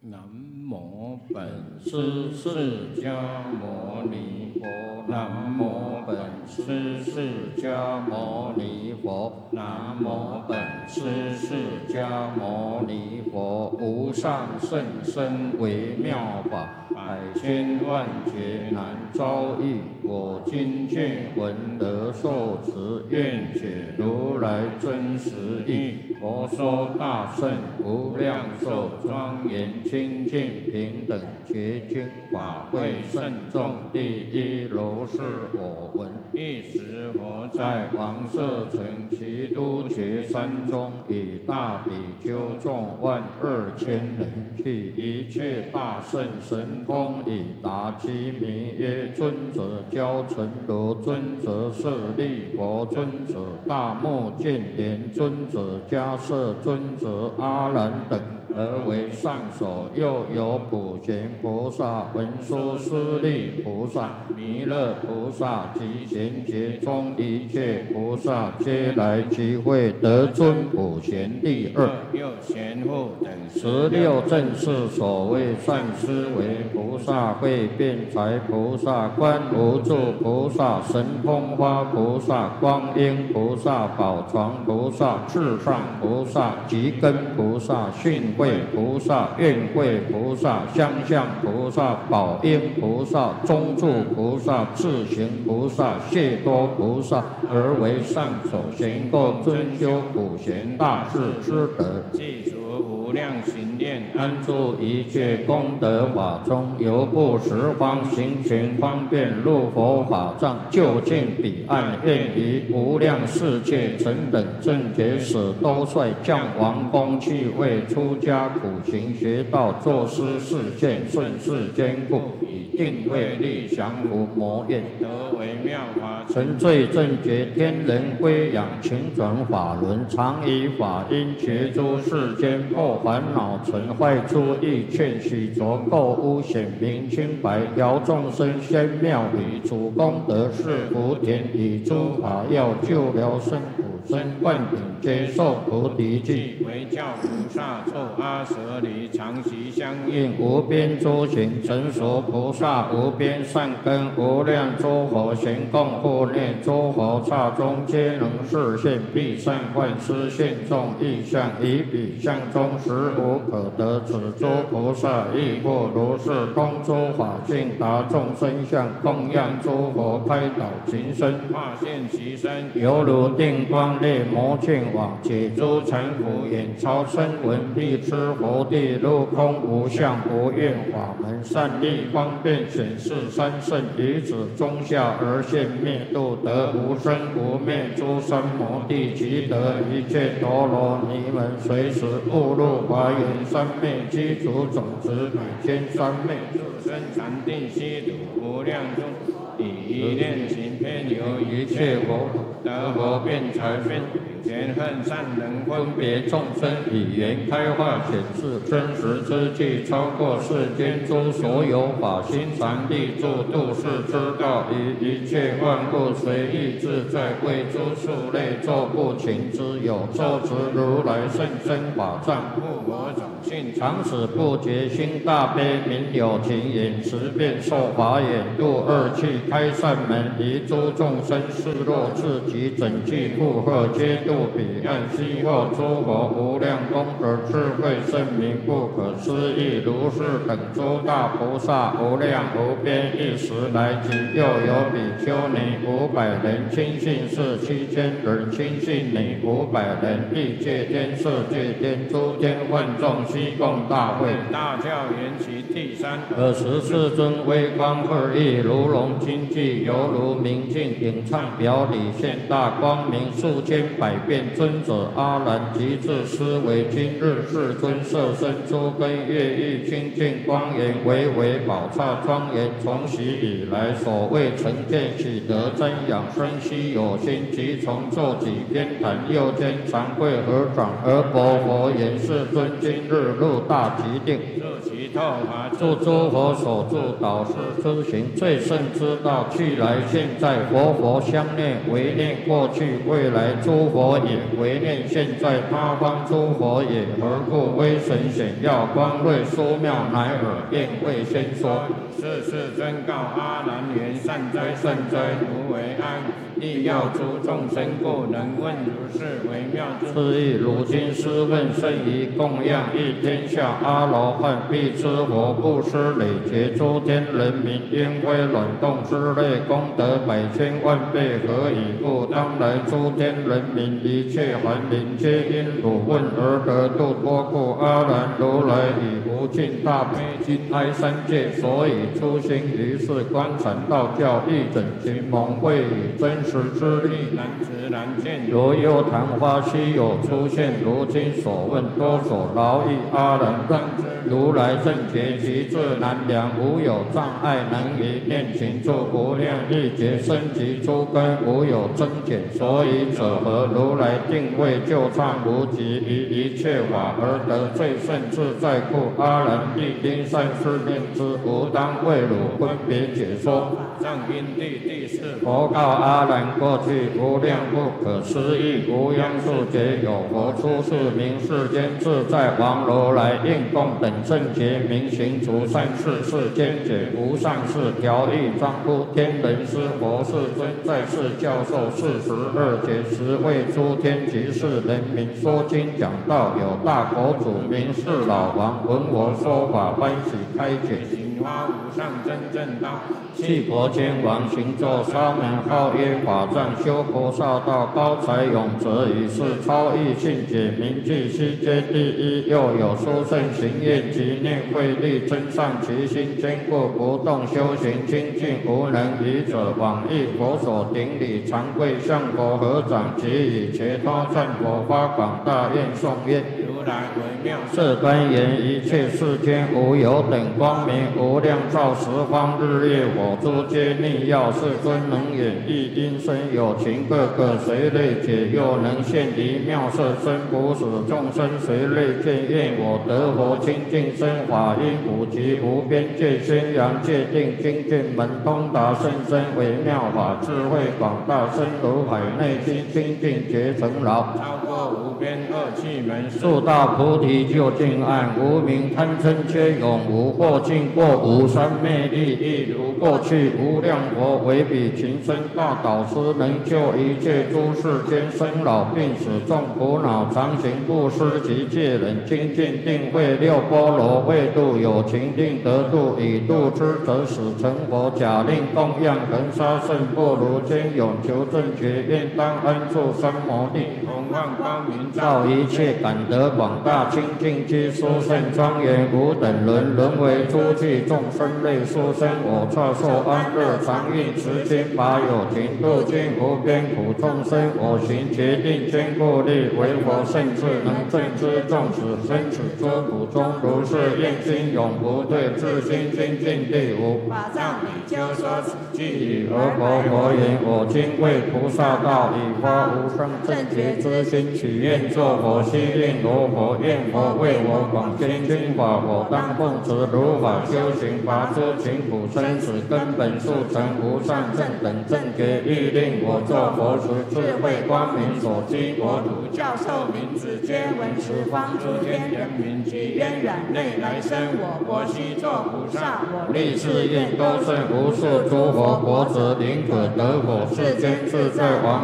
南无本师释迦牟尼佛，南无本师释迦牟尼佛，南无本师释迦牟尼佛。无上甚深微妙法，百千万劫难遭遇。我今见闻得受持，愿解如来真实义。佛说大圣无量寿庄严清净平等觉经法会慎重第一如是我闻。一时佛在王舍城齐都觉山中，以大比丘众12000人，具一切大圣神通，以答其名曰：尊者教成如，尊者舍利佛，尊者大目犍连，尊者迦摄，尊者阿难等，而为上首。又有普贤菩萨、文殊师利菩萨、弥勒菩萨及贤劫中一切菩萨，皆来集会，得尊普贤第二。又贤护等16正是所谓善思维菩萨、会辩才菩萨、观无住菩萨、神通花菩萨、光阴菩萨、宝床菩萨、至上菩萨、极根菩萨、训慧菩萨、愿慧菩萨、相向菩萨、宝应菩萨、中住菩萨、智行菩萨、谢多菩萨，而为上首，行够尊修普贤大士之德，记除无量行念，安住一切功德法中，由不十方行群方便入佛法藏，就近彼岸，愿于无量世界成等正觉使，都率降王宫去为出家苦行学道，作施示现，顺世坚固，以定慧力降伏魔怨，得为妙法，成罪正觉天人归养，勤转法轮，常以法音觉诸世间，破烦恼尘坏诸意，劝许着垢污，显明清白，调众生仙妙理，主功德是福田，以诸法要救了生苦生，灌顶接受菩提记，为教菩萨作阿舍离，常习相应，无边诸行成熟菩萨，无边善根，无量诸佛行供护念，诸佛刹中皆能示现，必善幻施现众意象，以彼相中实无可得。此诸菩萨亦复如是，通诸法性，达众生相，供养诸佛，开导情身，化现其身，犹如定光烈魔犍网，解诸尘浮，眼超声闻，必知佛地，入空无相无愿法门，善利方便显示三圣，于此中下而现灭度，得无生无灭诸三摩地，即得一切陀罗尼门，随时误入华严三昧，基础种子百千三昧，自身禅定悉土无量中，以一念行偏由一切佛得佛辩才辩，前恨善能分别众生，以言开化显示真实之际，超过世间诸所有法，心常立住度世之道，以一切万物随意自在，为诸数类作不勤之有，受持如来甚深法藏，护我种性，常使不觉心大悲，明有情眼持变受法眼，度二气开善门，离诸众生失落自己，整具负荷，皆度彼岸。悉后诸佛无量功德智慧圣明，不可思议，如是等诸大菩萨，无量无边，一时来集。又有比丘尼500人，亲信士7000人，亲信女500人，欲界天、色界天、诸天幻众，悉共大会。大教缘起第三，24尊微光2翼，如龙精济，犹如明镜影唱表里，现大光明，数千百变。尊者阿难即至思维，今日世尊色身诸根业欲清净光严，为宝刹庄严，从昔以来所谓成见喜得增养生息有心，即从咒己偏袒，右肩长跪合掌，而佛言：世尊今日入大极定，助其透法，助诸佛所助导师之行，最胜之道，去去来现在佛佛相念，唯念过去未来诸佛也，唯念现在他方诸佛也。何故威神显耀光瑞殊妙，乃尔便未先说。世世真告阿难言：善哉善哉，如为安。亦要诸众生故，能问如是微妙之意。如今师问甚于供养一天下阿罗汉，必知佛布施累劫诸天人民，因为卵动之类功德100,000万倍，何以故？当来诸天人民一切凡灵，皆因汝问而得度脱故。阿难如来以无尽大悲心哀三界，所以初心于是观禅道教，一整群蒙会以真实之力难知难见。如幽昙花稀有出现，如今所问多所劳役。阿难让如来正觉其智难量，无有障碍能于念情住，无量亿劫生及诸根，无有增减。所以者何？如来定位就畅无极，于一切法而得最胜自在故。阿难必应善思念之，吾当为汝分别解说。藏因地第四佛告阿难：过去无量不可思议无央数劫，有佛出世名世间自在王如来，应供等正觉明行足善事，世间解无上士调御庄乎天人师佛世尊，在世教授42节，实为诸天及世人民说经讲道。有大佛祖名是老王，闻我说法，欢喜开解，行发无上真正道。弃佛天王行作沙门，号曰法藏，修菩萨道，高才永泽，以是超逸信解，名具悉皆第一。又有殊胜行愿及念慧力，增上其心，坚固不动，修行清净无能愚者，往诣佛所顶礼，常跪向佛合掌，即以伽他赞佛，发广大愿颂曰：如来为妙色端严，一切世间无有等光明，无量照十方日月，我诸皆逆要。世尊能演绎因身有情，各个随类解，又能现离妙色身，不使众生随类见。愿我得佛清净身，法音普及无边界，宣扬界定精进门，通达甚深微妙法，智慧广大，深如海内心，清净觉成劳，超过无边恶趣门，速大菩提究竟岸，无明贪嗔皆永无，或尽过无三昧力，亦如过去无量佛为彼情深大导师，能救一切诸世间生老病死众苦恼，常行布施及戒忍，精进定慧六波罗，为度有情定得度，以度之则使成佛。假令供养恒沙圣不如坚永求正觉，愿当安住三摩地，弘放光明照一切，感得广大清净居殊胜庄严，无等伦，沦为诸具众生类殊生。我刹受安乐，常运持心，法有情度尽无边苦众生。我行决定坚固力，为佛圣智，能正知众使生此诸苦中，如是愿心永不退，自心清净地无。法藏比丘说此句语，而佛言：我今为菩萨道，以发无上正觉之心，许愿作佛，悉令罗佛，愿佛为我广宣经法，我当奉持如法修行，拔诸情苦生死根本，速成无上正等正觉。欲令我作佛时，智慧光明所积，我如教授名字，皆闻十方诸天人民，及渊远内来生，我悉作菩萨，我立誓愿多胜无数诸佛国者，宁可得佛世间自在王。